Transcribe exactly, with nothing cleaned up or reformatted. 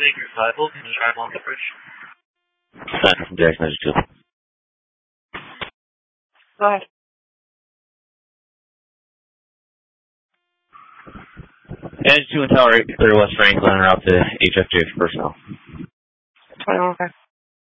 Baker five, can you try on the bridge? Sent from Jackson Edge two. Go ahead. Edge two and Tower eight, clear West Franklin, and route to H F J for personnel. twenty-one, okay.